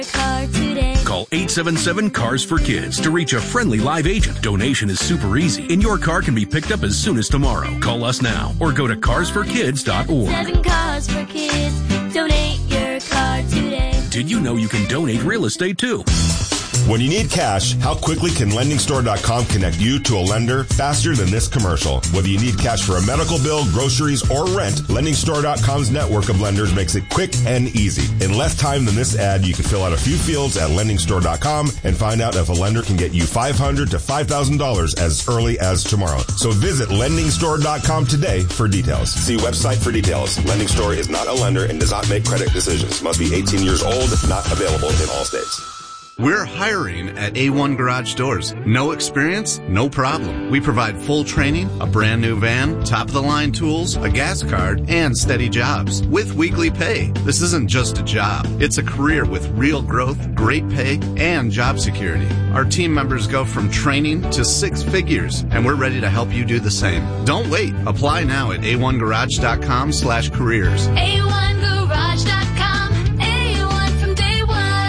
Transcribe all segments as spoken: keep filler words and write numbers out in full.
Car today. Call eight seven seven, C A R S for Kids to reach a friendly live agent. Donation is super easy, and your car can be picked up as soon as tomorrow. Call us now or go to cars for kids dot org. Seven cars for kids. Donate your car today. Did you know you can donate real estate too? When you need cash, how quickly can lending store dot com connect you to a lender faster than this commercial? Whether you need cash for a medical bill, groceries, or rent, lending store dot com's network of lenders makes it quick and easy. In less time than this ad, you can fill out a few fields at lending store dot com and find out if a lender can get you five hundred dollars to five thousand dollars as early as tomorrow. So visit lending store dot com today for details. See website for details. Lending Store is not a lender and does not make credit decisions. Must be eighteen years old, not available in all states. We're hiring at A one Garage Doors. No experience? No problem. We provide full training, a brand new van, top-of-the-line tools, a gas card, and steady jobs with weekly pay. This isn't just a job. It's a career with real growth, great pay, and job security. Our team members go from training to six figures, and we're ready to help you do the same. Don't wait. Apply now at A one garage dot com slash careers. A one garage dot com. A one from day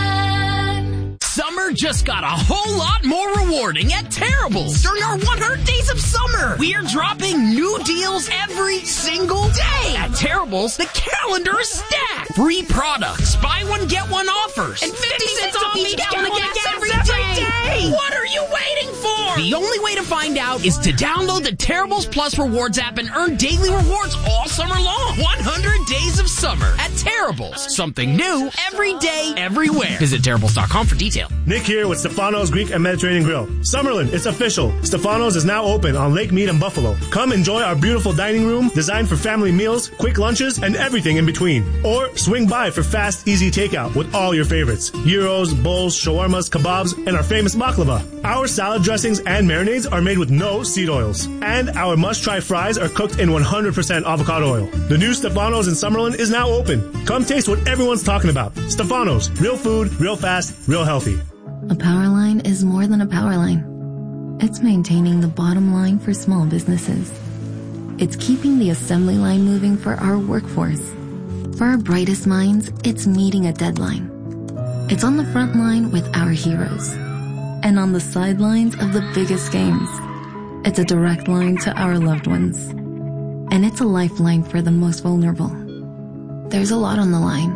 one. Summer just got a whole lot more rewarding at Terrible's during our one hundred days of summer. We're dropping new deals every single day. At Terrible's, the calendar is stacked. Free products, buy one, get one offers, and fifty cents off each gallon of gas every day. What are you waiting for? The only way to find out is to download the Terrible's Plus Rewards app and earn daily rewards all summer long. one hundred days of summer at Terrible's. Something new every day, everywhere. Visit Terrible's dot com for details. Nick here with Stefano's Greek and Mediterranean Grill. Summerlin, it's official. Stefano's is now open on Lake Mead and Buffalo. Come enjoy our beautiful dining room designed for family meals, quick lunches, and everything in between. Or swing by for fast, easy takeout with all your favorites. Gyros, bowls, shawarmas, kebabs, and our famous baklava. Our salad dressings and marinades are made with no seed oils. And our must-try fries are cooked in one hundred percent avocado oil. The new Stefano's in Summerlin is now open. Come taste what everyone's talking about. Stefano's, real food, real fast, real healthy. A power line is more than a power line. It's maintaining the bottom line for small businesses. It's keeping the assembly line moving for our workforce. For our brightest minds, it's meeting a deadline. It's on the front line with our heroes. And on the sidelines of the biggest games. It's a direct line to our loved ones. And it's a lifeline for the most vulnerable. There's a lot on the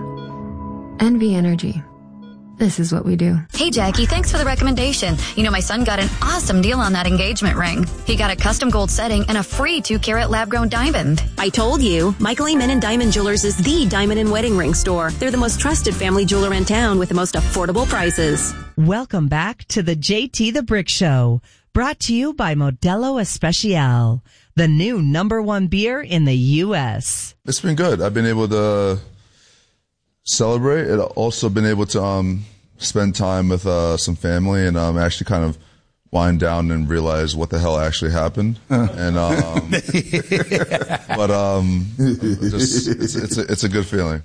line. N V Energy. This is what we do. Hey, Jackie, thanks for the recommendation. You know, my son got an awesome deal on that engagement ring. He got a custom gold setting and a free two-carat lab-grown diamond. I told you, Michael Amen Diamond Jewelers is the diamond and wedding ring store. They're the most trusted family jeweler in town with the most affordable prices. Welcome back to the J T the Brick Show, brought to you by Modelo Especial, the new number one beer in the U S. It's been good. I've been able to celebrate. It also been able to um, spend time with uh, some family and um, actually kind of wind down and realize what the hell actually happened. and um, but um, just it's, it's a, it's a good feeling.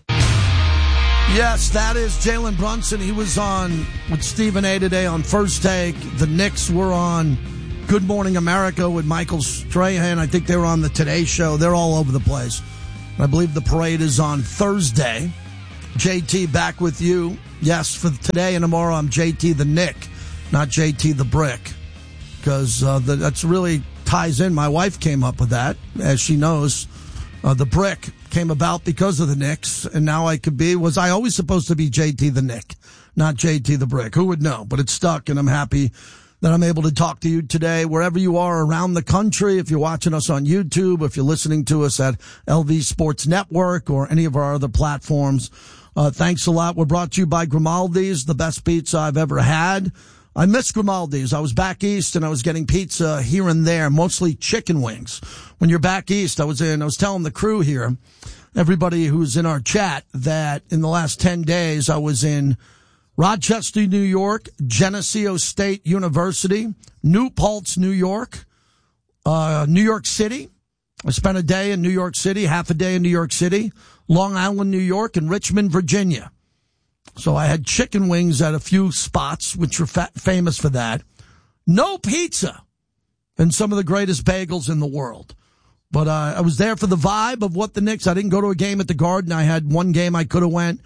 Yes, that is Jalen Brunson. He was on with Stephen A. today on First Take. The Knicks were on Good Morning America with Michael Strahan. I think they were on the Today Show. They're all over the place. I believe the parade is on Thursday. J T back with you. Yes, for today and tomorrow, I'm J T the Nick, not J T the Brick, because uh, that's really ties in. My wife came up with that, as she knows. Uh, the Brick came about because of the Knicks, and now I could be. Was I always supposed to be J T the Nick, not J T the Brick? Who would know? But it's stuck, and I'm happy that I'm able to talk to you today, wherever you are around the country. If you're watching us on YouTube, if you're listening to us at L V Sports Network or any of our other platforms. Uh, thanks a lot. We're brought to you by Grimaldi's, the best pizza I've ever had. I miss Grimaldi's. I was back east and I was getting pizza here and there, mostly chicken wings. When you're back east, I was in, I was telling the crew here, everybody who's in our chat, that in the last ten days, I was in Rochester, New York, Geneseo State University, New Paltz, New York, uh, New York City. I spent a day in New York City, half a day in New York City, Long Island, New York, and Richmond, Virginia. So I had chicken wings at a few spots, which were fa- famous for that. No pizza, and some of the greatest bagels in the world. But uh, I was there for the vibe of what the Knicks. I didn't go to a game at the Garden. I had one game I could have went.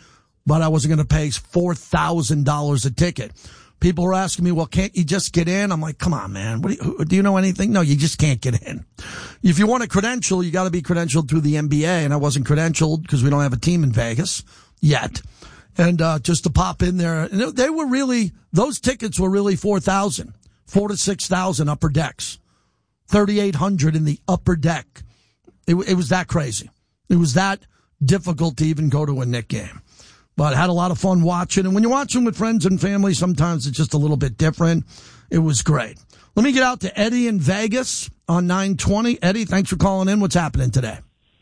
but I wasn't going to pay four thousand dollars a ticket. People were asking me, well, can't you just get in? I'm like, come on, man. What do, you, do you know anything? No, you just can't get in. If you want a credential, you got to be credentialed through the N B A, and I wasn't credentialed because we don't have a team in Vegas yet. And uh, just to pop in there, and they were really, those tickets were really four thousand, four to six thousand upper decks, thirty-eight hundred in the upper deck. It, it was that crazy. It was that difficult to even go to a Knick game. But I had a lot of fun watching. And when you're watching with friends and family, sometimes it's just a little bit different. It was great. Let me get out to Eddie in Vegas on nine twenty. Eddie, thanks for calling in. What's happening today?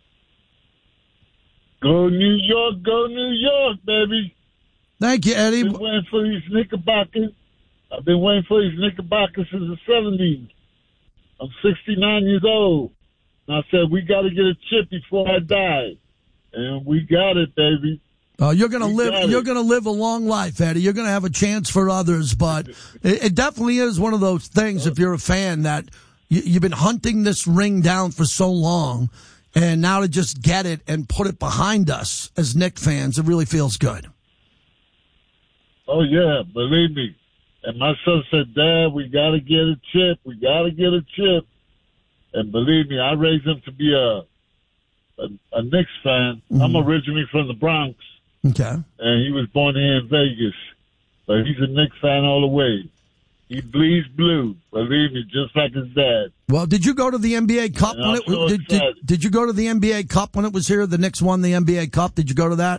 Go New York, go New York, baby. Thank you, Eddie. I've been waiting for these Knickerbockers. I've been waiting for these Knickerbockers since the seventies. I'm sixty-nine years old. And I said, we got to get a chip before I die. And we got it, baby. Uh, you're gonna We live. got You're it. gonna live a long life, Eddie. You're gonna have a chance for others, but it, it definitely is one of those things. If you're a fan, that you, you've been hunting this ring down for so long, and now to just get it and put it behind us as Knick fans, it really feels good. Oh, yeah, believe me. And my son said, Dad, we got to get a chip. We got to get a chip. And believe me, I raised him to be a a, a Knicks fan. Mm-hmm. I'm originally from the Bronx. Okay. And he was born here in Vegas. But he's a Knicks fan all the way. He bleeds blue, believe me, just like his dad. Well, did you go to the N B A Cup And when I'm it so did, did, excited. did you go to the N B A Cup when it was here? The Knicks won the N B A Cup. Did you go to that?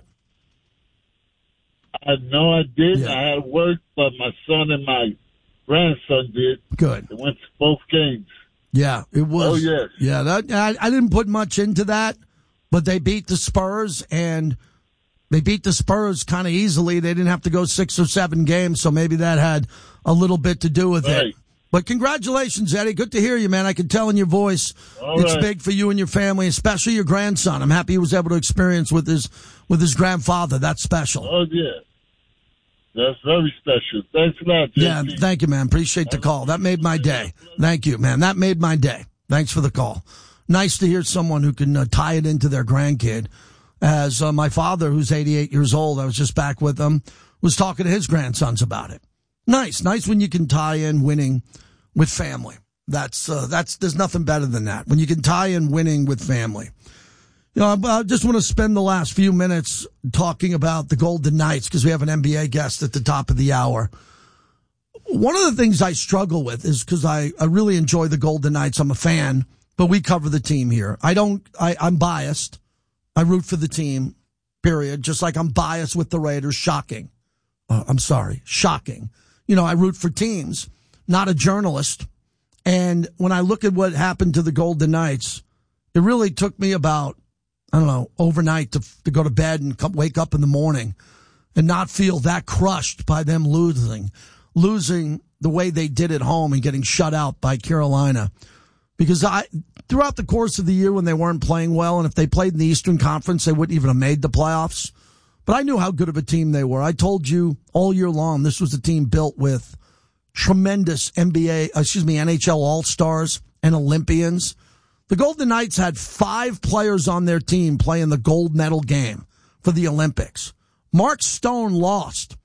I know I did. Yeah. I had work, but my son and my grandson did. Good. They went to both games. Yeah, it was. Oh, yes. Yeah, that, I, I didn't put much into that, but they beat the Spurs, and they beat the Spurs kind of easily. They didn't have to go six or seven games, so maybe that had a little bit to do with Right. it. But congratulations, Eddie. Good to hear you, man. I can tell in your voice All it's right. big for you and your family, especially your grandson. I'm happy he was able to experience with his with his grandfather. That's special. Oh, yeah. That's very special. Thanks a lot, J P. Yeah, thank you, man. Appreciate the call. That made my day. Thank you, man. That made my day. Thanks for the call. Nice to hear someone who can uh, tie it into their grandkid. As uh, my father, who's eighty-eight years old, I was just back with him, was talking to his grandsons about it. Nice. Nice when you can tie in winning with family. That's, uh, that's, there's nothing better than that. When you can tie in winning with family. You know, I just want to spend the last few minutes talking about the Golden Knights because we have an N B A guest at the top of the hour. One of the things I struggle with is because I, I really enjoy the Golden Knights. I'm a fan, but we cover the team here. I don't, I, I'm biased. I root for the team, period. Just like I'm biased with the Raiders. Shocking. Uh, I'm sorry. Shocking. You know, I root for teams, not a journalist. And when I look at what happened to the Golden Knights, it really took me about, I don't know, overnight to to go to bed and come, wake up in the morning and not feel that crushed by them losing, losing the way they did at home and getting shut out by Carolina. Because I, throughout the course of the year when they weren't playing well, and if they played in the Eastern Conference, they wouldn't even have made the playoffs. But I knew how good of a team they were. I told you all year long this was a team built with tremendous N B A, excuse me, N H L All-Stars and Olympians. The Golden Knights had five players on their team playing the gold medal game for the Olympics. Mark Stone lost